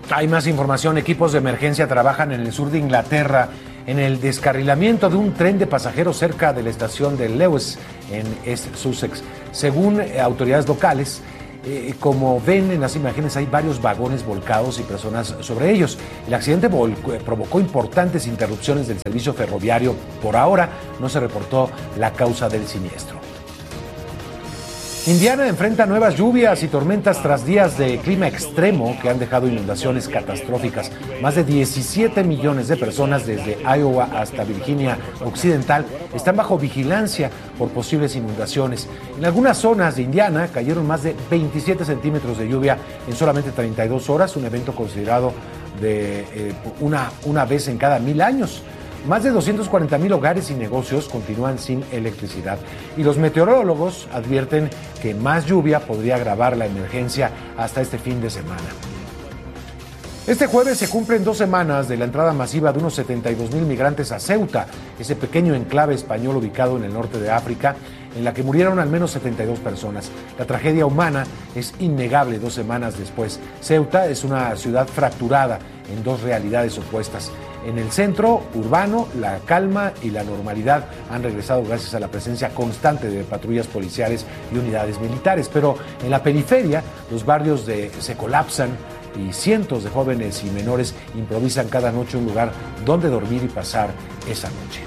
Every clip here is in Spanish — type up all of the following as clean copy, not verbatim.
Hay más información. Equipos de emergencia trabajan en el sur de Inglaterra en el descarrilamiento de un tren de pasajeros cerca de la estación de Lewes en East Sussex. Según autoridades locales, como ven en las imágenes, hay varios vagones volcados y personas sobre ellos. El accidente provocó importantes interrupciones del servicio ferroviario. Por ahora no se reportó la causa del siniestro. Indiana enfrenta nuevas lluvias y tormentas tras días de clima extremo que han dejado inundaciones catastróficas. Más de 17 millones de personas desde Iowa hasta Virginia Occidental están bajo vigilancia por posibles inundaciones. En algunas zonas de Indiana cayeron más de 27 centímetros de lluvia en solamente 32 horas, un evento considerado de una vez en cada 1000 años. Más de 240,000 hogares y negocios continúan sin electricidad y los meteorólogos advierten que más lluvia podría agravar la emergencia hasta este fin de semana. Este jueves se cumplen 2 semanas de la entrada masiva de unos 72,000 migrantes a Ceuta, ese pequeño enclave español ubicado en el norte de África, en la que murieron al menos 72 personas. La tragedia humana es innegable 2 semanas después. Ceuta es una ciudad fracturada en 2 realidades opuestas. En el centro urbano, la calma y la normalidad han regresado gracias a la presencia constante de patrullas policiales y unidades militares. Pero en la periferia, los barrios se colapsan y cientos de jóvenes y menores improvisan cada noche un lugar donde dormir y pasar esa noche.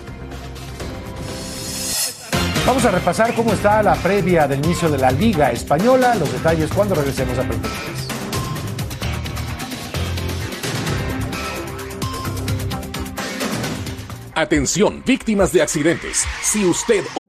Vamos a repasar cómo está la previa del inicio de la Liga Española. Los detalles cuando regresemos a Perspectivas. Atención, víctimas de accidentes. Si usted